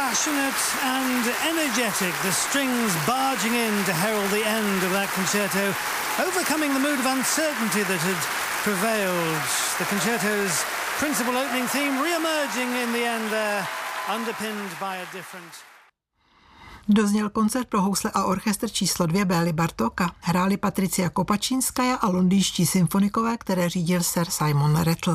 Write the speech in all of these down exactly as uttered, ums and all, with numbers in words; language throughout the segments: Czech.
passionate and energetic, the strings barging in to herald the end of that concerto, overcoming the mood of uncertainty that had prevailed. The concerto's principal opening theme re-emerging in the end there, underpinned by a different... Dozněl koncert pro housle a orchestr číslo dvě Bély Bartóka. Hráli Patricia Kopačínskaja a londýnští symfonikové, které řídil sir Simon Rattle.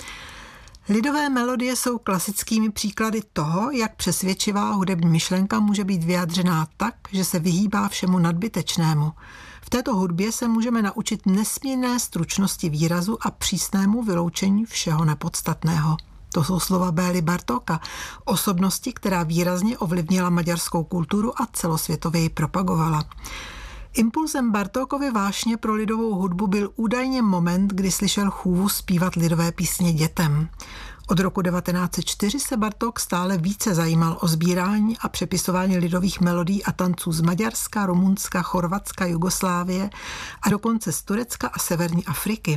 Lidové melodie jsou klasickými příklady toho, jak přesvědčivá hudební myšlenka může být vyjádřená tak, že se vyhýbá všemu nadbytečnému. V této hudbě se můžeme naučit nesmírné stručnosti výrazu a přísnému vyloučení všeho nepodstatného. To jsou slova Bély Bartóka, osobnosti, která výrazně ovlivnila maďarskou kulturu a celosvětově ji propagovala. Impulzem Bartókovy vášně pro lidovou hudbu byl údajně moment, kdy slyšel chůvu zpívat lidové písně dětem. Od roku devatenáct set čtyři se Bartók stále více zajímal o sbírání a přepisování lidových melodií a tanců z Maďarska, Rumunska, Chorvatska, Jugoslávie a dokonce z Turecka a severní Afriky.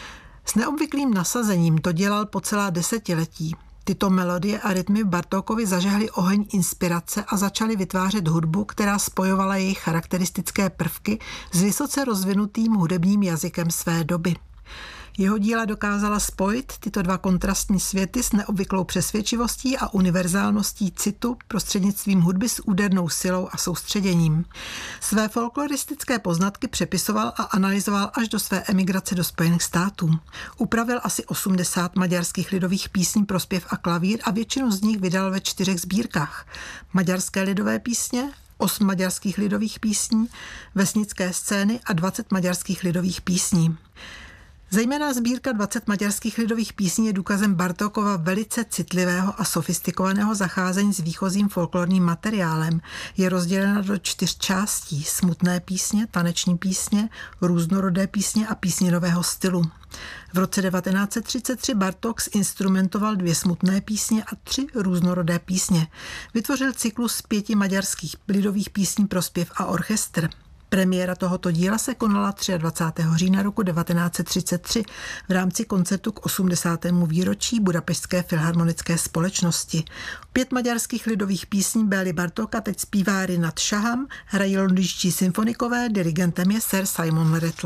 S neobvyklým nasazením to dělal po celá desetiletí. Tyto melodie a rytmy v Bartókovi zažehly oheň inspirace a začaly vytvářet hudbu, která spojovala jejich charakteristické prvky s vysoce rozvinutým hudebním jazykem své doby. Jeho díla dokázala spojit tyto dva kontrastní světy s neobvyklou přesvědčivostí a univerzálností citu prostřednictvím hudby s údernou silou a soustředěním. Své folkloristické poznatky přepisoval a analyzoval až do své emigrace do Spojených států. Upravil asi osmdesát maďarských lidových písní pro zpěv a klavír a většinu z nich vydal ve čtyřech sbírkách. Maďarské lidové písně, osm maďarských lidových písní, vesnické scény a dvacet maďarských lidových písní. Zejména sbírka dvacet maďarských lidových písní je důkazem Bartókova velice citlivého a sofistikovaného zacházení s výchozím folklorním materiálem. Je rozdělena do čtyř částí: smutné písně, taneční písně, různorodé písně a písně nového stylu. V roce devatenáct set třicet tři Bartók zinstrumentoval dvě smutné písně a tři různorodé písně. Vytvořil cyklus pěti maďarských lidových písní pro zpěv a orchestr. Premiéra tohoto díla se konala dvacátého třetího října roku devatenáct set třicet tři v rámci koncertu k osmdesátému výročí Budapešťské filharmonické společnosti. Pět maďarských lidových písní Bély Bartóka teď zpívá Rinat Shaham, hrají londýnští symfonikové, dirigentem je sir Simon Rattle.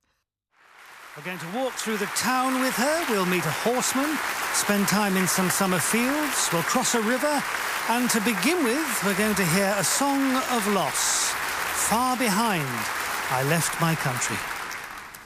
We're going to walk through the town with her, we'll meet a horseman, spend time in some summer fields, we'll cross a river, and to begin with, we're going to hear a song of loss. Far behind, I left my country.